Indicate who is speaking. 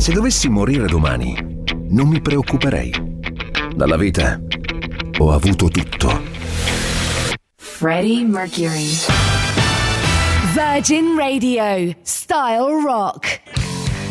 Speaker 1: Se dovessi morire domani, non mi preoccuperei. Dalla vita ho avuto tutto.
Speaker 2: Freddie Mercury. Virgin Radio, Style Rock.